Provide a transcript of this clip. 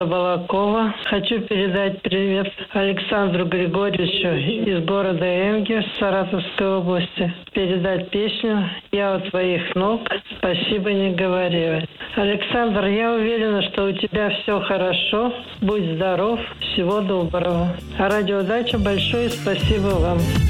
Балакова. Хочу передать привет Александру Григорьевичу из города Энгер, Саратовской области. Передать песню «Я у твоих ног, спасибо не говори». Александр, я уверена, что у тебя все хорошо. Будь здоров. Всего доброго. А радиодача большое спасибо вам.